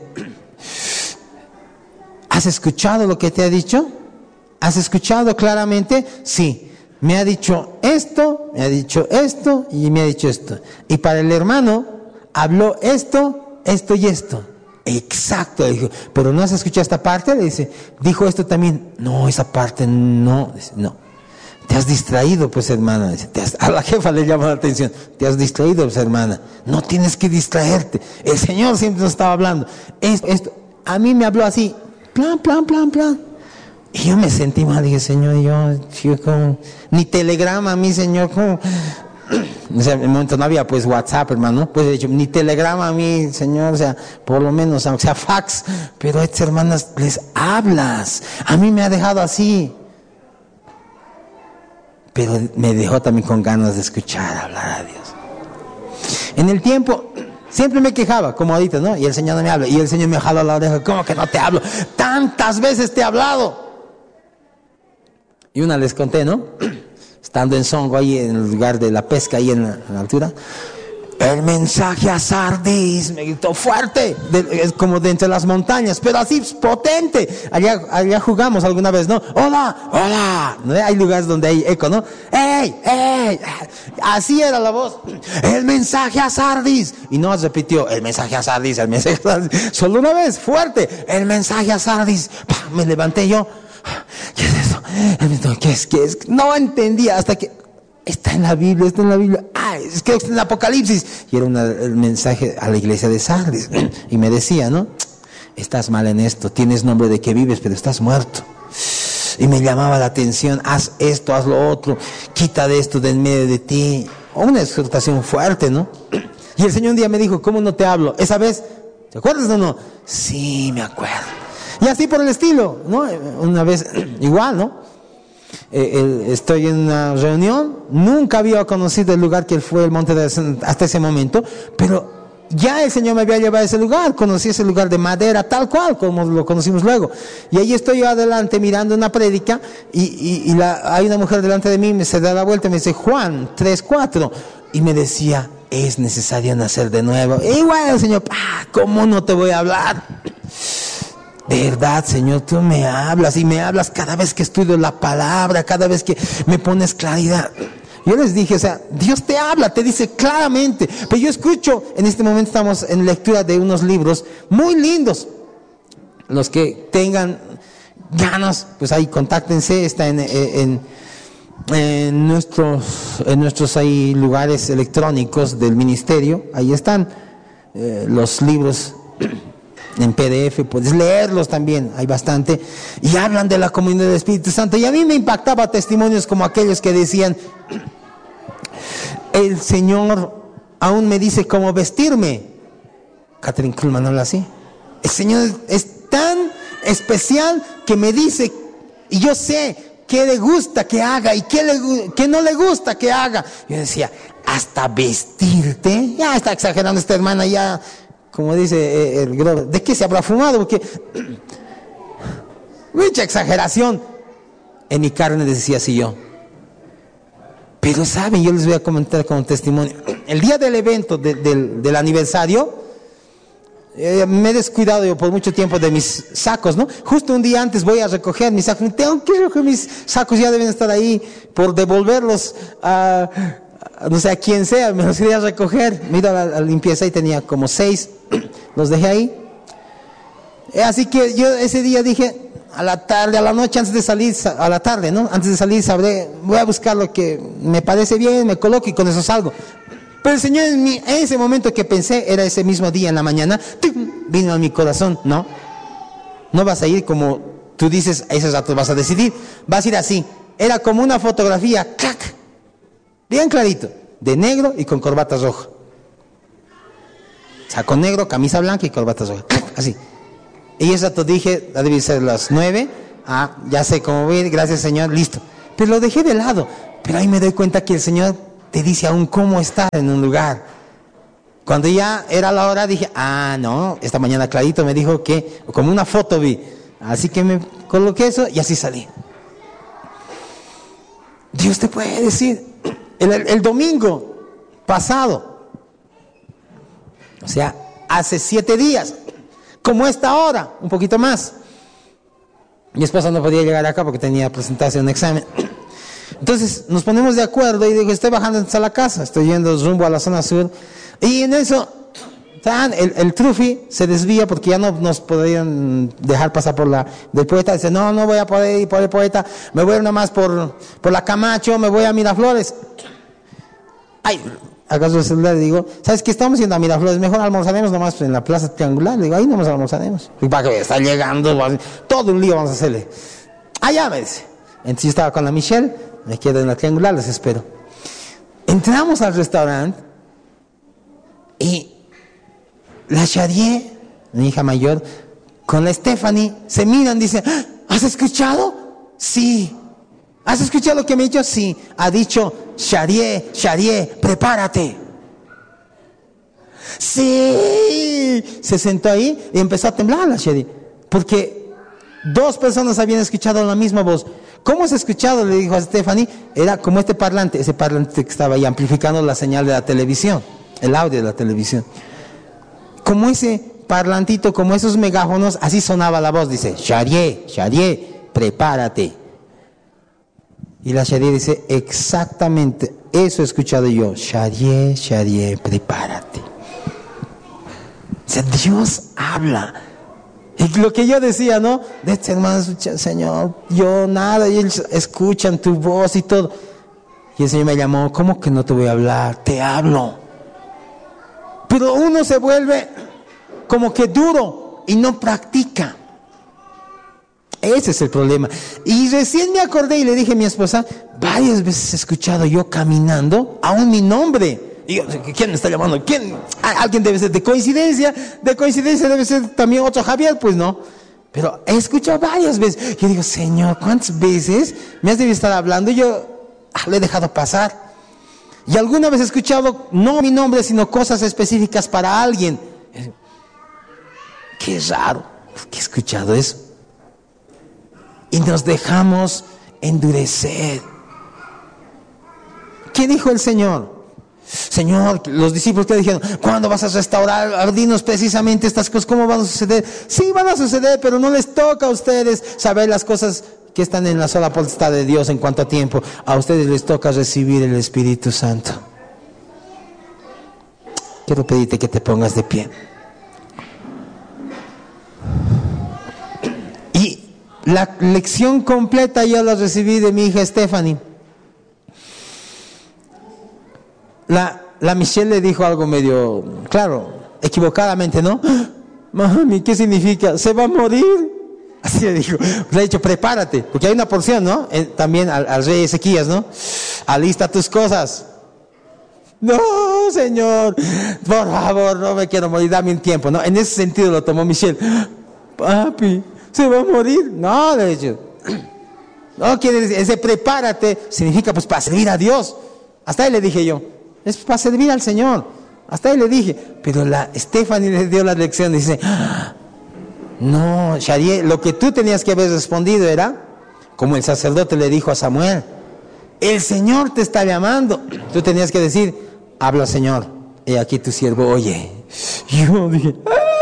¿has escuchado lo que te ha dicho? ¿Has escuchado claramente? Sí. Me ha dicho esto, me ha dicho esto y me ha dicho esto. Y para el hermano habló esto, esto y esto. Exacto. Le dijo, pero no has escuchado esta parte. Le dice, dijo esto también. No, esa parte no. Dice, no. Te has distraído, pues, hermana. Dice, te has, a la jefa le llama la atención. Te has distraído, pues, hermana. No tienes que distraerte. El Señor siempre nos estaba hablando. Esto, esto. A mí me habló así. Plan, plan, plan, plan. Y yo me sentí mal, dije, Señor, yo, yo como, ni telegrama a mí, Señor, como, o sea, en el momento no había pues WhatsApp, hermano, pues he dicho, ni telegrama a mí, Señor, o sea, por lo menos, aunque sea fax, pero a estas hermanas les hablas, a mí me ha dejado así, pero me dejó también con ganas de escuchar hablar a Dios. En el tiempo, siempre me quejaba, como ahorita, ¿no? Y el Señor no me habla, y el Señor me jaló la oreja, ¿cómo que no te hablo? Tantas veces te he hablado. Y una les conté, ¿no? Estando en Songo, ahí en el lugar de la pesca, ahí en la, en la altura. El mensaje a Sardis, me gritó fuerte, de, es como de entre las montañas, pero así potente. Allá, allá jugamos alguna vez, ¿no? Hola, hola. ¿No? Hay lugares donde hay eco, ¿no? ¡Ey, ey! Así era la voz. El mensaje a Sardis. Y no repitió, el mensaje a Sardis, el mensaje a Sardis. Solo una vez, fuerte. El mensaje a Sardis. ¡Pah! Me levanté yo. ¿Qué es eso? ¿Qué es? ¿Qué es? No entendía hasta que está en la Biblia, está en la Biblia. Ah, es que está en Apocalipsis. Y era una, el mensaje a la iglesia de Sardis. Y me decía, ¿no? Estás mal en esto, tienes nombre de que vives, pero estás muerto. Y me llamaba la atención, haz esto, haz lo otro, quita de esto de en medio de ti. Una exhortación fuerte, ¿no? Y el Señor un día me dijo, ¿cómo no te hablo? Esa vez, ¿te acuerdas o no? Sí, me acuerdo. Y así por el estilo, ¿no? Una vez, igual, ¿no? Eh, eh, estoy en una reunión, nunca había conocido el lugar que fue el monte de hasta ese momento, pero ya el Señor me había llevado a ese lugar, conocí ese lugar de madera, tal cual, como lo conocimos luego. Y ahí estoy yo adelante mirando una prédica, y, y, y la, hay una mujer delante de mí, me se da la vuelta y me dice, Juan tres cuatro, y me decía, es necesario nacer de nuevo. E igual el Señor, ah, ¿cómo no te voy a hablar? Verdad, Señor, tú me hablas y me hablas cada vez que estudio la palabra, cada vez que me pones claridad. Yo les dije, o sea, Dios te habla, te dice claramente, pero yo escucho, en este momento estamos en lectura de unos libros muy lindos. Los que tengan ganas, pues ahí contáctense, está en, en, en nuestros, en nuestros ahí lugares electrónicos del ministerio, ahí están eh, los libros en P D F, puedes leerlos también, hay bastante, y hablan de la comunión del Espíritu Santo. Y a mí me impactaba testimonios como aquellos que decían, el Señor aún me dice cómo vestirme. Catherine Kuhlman habla así, el Señor es tan especial que me dice, y yo sé qué le gusta que haga y qué, le, qué no le gusta que haga. Yo decía, hasta vestirte, ya está exagerando esta hermana, ya, como dice el Grover, ¿de qué se habrá fumado? Porque mucha exageración. En mi carne decía así yo. Pero saben, yo les voy a comentar como testimonio. El día del evento, de, del, del aniversario, eh, me he descuidado yo por mucho tiempo de mis sacos, ¿no? Justo un día antes voy a recoger mis sacos. Tengo que recoger mis sacos, ya deben estar ahí por devolverlos a, a no sé a quién sea, me los quería recoger. Mira la, la limpieza y tenía como seis. Los dejé ahí. Así que yo ese día dije, a la tarde, a la noche, antes de salir, a la tarde, ¿no? Antes de salir sabré, voy a buscar lo que me parece bien, me coloco y con eso salgo. Pero el Señor en, mi, en ese momento que pensé, era ese mismo día en la mañana, ¡tum!, vino a mi corazón, ¿no? No vas a ir como tú dices, a esos datos vas a decidir, vas a ir así. Era como una fotografía, ¡clac!, bien clarito, de negro y con corbata roja. Saco negro, camisa blanca y corbata roja, ¡clac!, así. Y esa te dije, debe ser las nueve, Ah, ya sé cómo voy, gracias Señor, listo. Pero lo dejé de lado. Pero ahí me doy cuenta que el Señor te dice aún cómo estar en un lugar. Cuando ya era la hora dije, ah, no, esta mañana clarito me dijo que, como una foto vi. Así que me coloqué eso y así salí. Dios te puede decir, el, el, el domingo pasado, o sea, hace siete días, como esta hora, un poquito más. Mi esposa no podía llegar acá porque tenía que presentarse un examen. Entonces nos ponemos de acuerdo y digo, estoy bajando a la casa, estoy yendo rumbo a la zona sur. Y en eso, el, el trufi se desvía porque ya no nos podían dejar pasar por la del poeta. Dice, no, no voy a poder ir por el poeta, me voy a ir nomás por, por la Camacho, me voy a Miraflores. Ay, acaso el celular, digo, ¿sabes qué? Estamos yendo a Miraflores, mejor almorzaremos nomás en la plaza triangular. Le digo, ahí nomás almorzaremos. Y para que está llegando, todo un lío vamos a hacerle. Allá me dice. Entonces yo estaba con la Michelle, me quedo en la triangular, les espero. Entramos al restaurante y la Shadie, mi hija mayor, con la Stephanie, se miran, dicen, ¿has escuchado? Sí. ¿Has escuchado lo que me ha dicho? Sí. Ha dicho, Shadie, Shadie, prepárate. Sí. Se sentó ahí y empezó a temblar la Shadie, porque dos personas habían escuchado la misma voz. ¿Cómo has escuchado? Le dijo a Stephanie. Era como este parlante, ese parlante que estaba ahí amplificando la señal de la televisión, el audio de la televisión. Como ese parlantito, como esos megáfonos, así sonaba la voz. Dice, Shadie, Shadie, prepárate. Y la Shadie dice, exactamente, eso he escuchado yo. Shadie, Shadie, prepárate. O sea, Dios habla. Y lo que yo decía, ¿no? De este hermano, Señor, yo nada, y ellos escuchan tu voz y todo. Y el Señor me llamó, ¿cómo que no te voy a hablar? Te hablo. Pero uno se vuelve como que duro y no practica. Ese es el problema. Y recién me acordé y le dije a mi esposa, varias veces he escuchado yo caminando, aún mi nombre. Y yo, ¿quién me está llamando? ¿Quién? Alguien debe ser de coincidencia. De coincidencia debe ser también otro Javier, pues no. Pero he escuchado varias veces. Yo digo, Señor, ¿cuántas veces me has debido estar hablando? Y yo ah, lo he dejado pasar. Y alguna vez he escuchado, no mi nombre, sino cosas específicas para alguien. Qué raro que he escuchado eso. Y nos dejamos endurecer. ¿Qué dijo el Señor? Señor, los discípulos que dijeron, ¿cuándo vas a restaurar? Dinos precisamente estas cosas, ¿cómo van a suceder? Sí, van a suceder, pero no les toca a ustedes saber las cosas que están en la sola potestad de Dios en cuanto a tiempo. A ustedes les toca recibir el Espíritu Santo. Quiero pedirte que te pongas de pie. Y la lección completa yo la recibí de mi hija Stephanie. La, la Michelle le dijo algo medio, claro, equivocadamente, ¿no? Mami, ¿qué significa? ¿Se va a morir? Así le dijo. Le ha dicho, prepárate, porque hay una porción, ¿no? Eh, también al, al rey Ezequías, ¿no? Alista tus cosas. No, Señor, por favor, no me quiero morir, dame un tiempo, ¿no? En ese sentido lo tomó Michelle. Papi, ¿se va a morir? No, le he dicho. No, quiere decir, ese prepárate, significa pues para servir a Dios. Hasta ahí le dije yo. Es para servir al Señor. Hasta ahí le dije. Pero la Stephanie le dio la lección. Dice, no, Shadie, lo que tú tenías que haber respondido era, como el sacerdote le dijo a Samuel, el Señor te está llamando. Tú tenías que decir, habla Señor, he aquí tu siervo oye. Yo dije,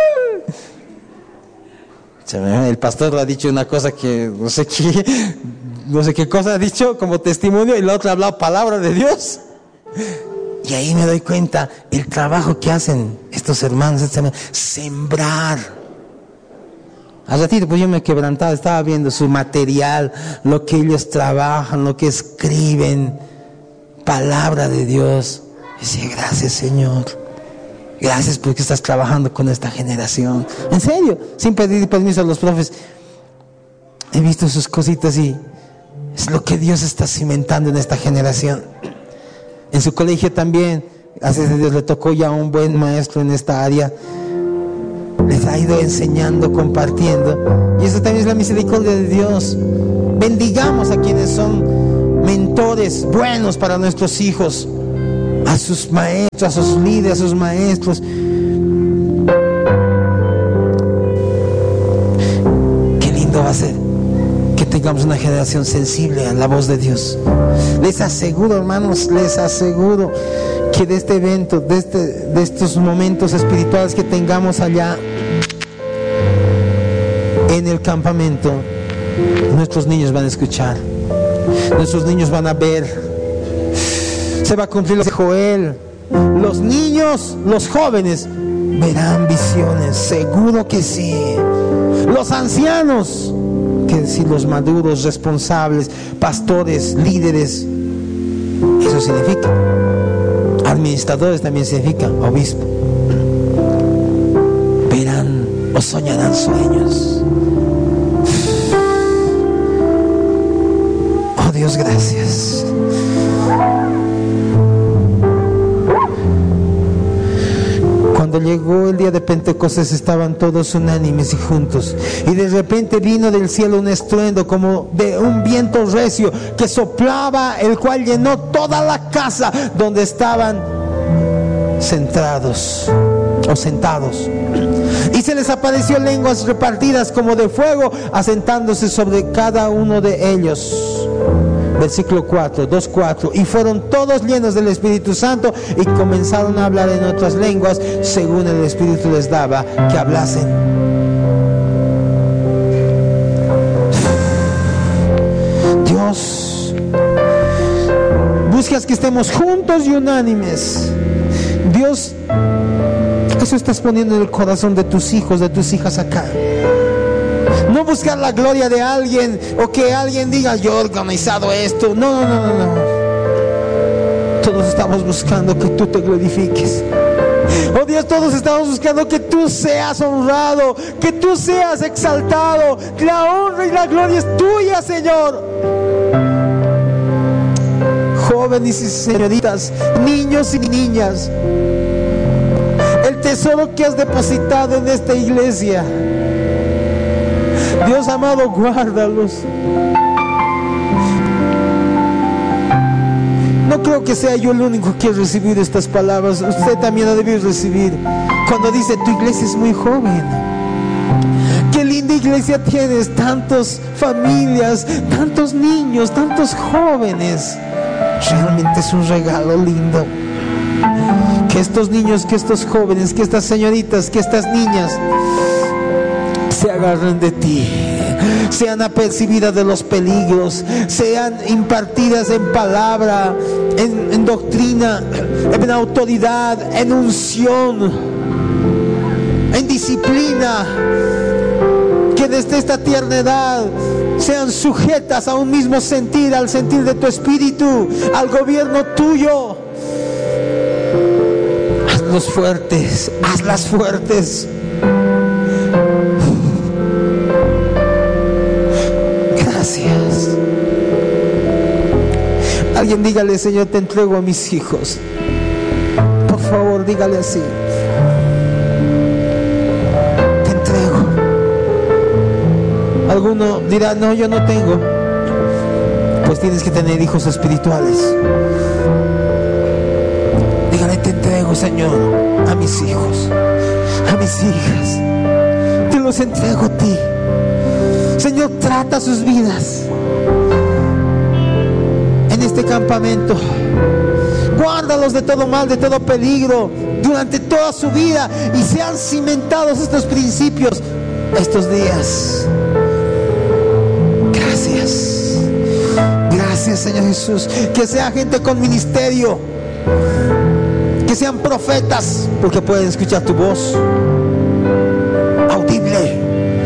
¡ah! El pastor le ha dicho una cosa que no sé qué, no sé qué cosa ha dicho como testimonio, y la otra ha hablado palabra de Dios. Y ahí me doy cuenta el trabajo que hacen estos hermanos, estos hermanos, sembrar. Al ratito pues yo me quebrantaba, estaba viendo su material, lo que ellos trabajan, lo que escriben, palabra de Dios. Y decía, gracias Señor, gracias porque estás trabajando con esta generación. En serio, sin pedir permiso a los profes, he visto sus cositas y es lo que Dios está cimentando en esta generación. En su colegio también, gracias a Dios, le tocó ya un buen maestro en esta área. les ha ido enseñando, compartiendo. Y eso también es la misericordia de Dios. Bendigamos a quienes son mentores buenos para nuestros hijos, a sus maestros, a sus líderes, a sus maestros. Qué lindo va a ser que tengamos una generación sensible a la voz de Dios. Les aseguro, hermanos, les aseguro que de este evento, de, este, de estos momentos espirituales que tengamos allá en el campamento, nuestros niños van a escuchar, nuestros niños van a ver. Se va a cumplir lo de Joel. Los niños, los jóvenes verán visiones, seguro que sí. Los ancianos, que decir, los maduros, responsables, pastores, líderes, eso significa. Administradores también significa obispo. Verán o soñarán sueños. Oh Dios, gracias. Cuando llegó el día de Pentecostés estaban todos unánimes y juntos, y de repente vino del cielo un estruendo como de un viento recio que soplaba, el cual llenó toda la casa donde estaban centrados o sentados, y se les apareció lenguas repartidas como de fuego, asentándose sobre cada uno de ellos. Versículo cuatro, dos cuatro. Y fueron todos llenos del Espíritu Santo y comenzaron a hablar en otras lenguas según el Espíritu les daba que hablasen. Dios, buscas que estemos juntos y unánimes. Dios, eso estás poniendo en el corazón de tus hijos, de tus hijas acá. No buscar la gloria de alguien o que alguien diga yo he organizado esto. No, no, no, no, no. Todos estamos buscando que tú te glorifiques. Oh Dios, todos estamos buscando que tú seas honrado, que tú seas exaltado. La honra y la gloria es tuya, Señor. Jóvenes y señoritas, niños y niñas, el tesoro que has depositado en esta iglesia, Dios amado, guárdalos. No creo que sea yo el único que ha recibido estas palabras. Usted también ha debido recibir. Cuando dice, tu iglesia es muy joven. Qué linda iglesia tienes. Tantas familias, tantos niños, tantos jóvenes. Realmente es un regalo lindo. Que estos niños, que estos jóvenes, que estas señoritas, que estas niñas se agarren de ti, sean apercibidas de los peligros, sean impartidas en palabra, en, en doctrina, en autoridad, en unción, en disciplina, que desde esta tierna edad sean sujetas a un mismo sentir, al sentir de tu espíritu, al gobierno tuyo. Hazlos fuertes, hazlas fuertes. Gracias. Alguien dígale, Señor, te entrego a mis hijos. Por favor, dígale así. Te entrego. Alguno dirá, no, yo no tengo. Pues tienes que tener hijos espirituales. Dígale, te entrego, Señor, a mis hijos, a mis hijas. Te los entrego a ti. Señor, trata sus vidas en este campamento. Guárdalos de todo mal, de todo peligro durante toda su vida, y sean cimentados estos principios estos días. Gracias. Gracias, Señor Jesús. Que sea gente con ministerio, que sean profetas, porque pueden escuchar tu voz audible.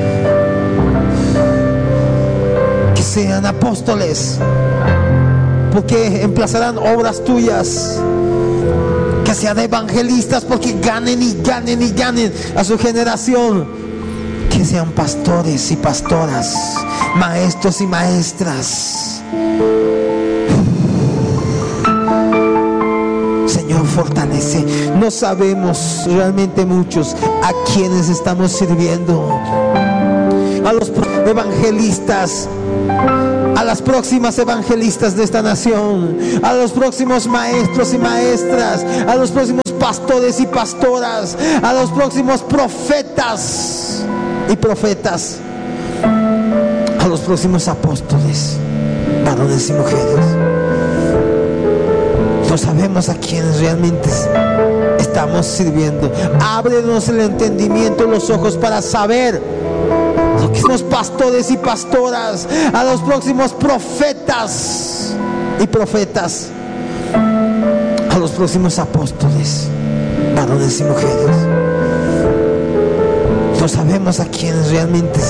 Sean apóstoles, porque emplazarán obras tuyas. Que sean evangelistas, porque ganen y ganen y ganen a su generación. Que sean pastores y pastoras, maestros y maestras. Señor, fortalece. No sabemos realmente muchos a quienes estamos sirviendo. A los evangelistas, a las próximas evangelistas de esta nación, a los próximos maestros y maestras, a los próximos pastores y pastoras, a los próximos profetas y profetas, a los próximos apóstoles, varones y mujeres. No sabemos a quienes realmente estamos sirviendo. Ábrenos el entendimiento, los ojos para saber. A los pastores y pastoras, a los próximos profetas y profetas, a los próximos apóstoles, varones y mujeres. No sabemos a quienes realmente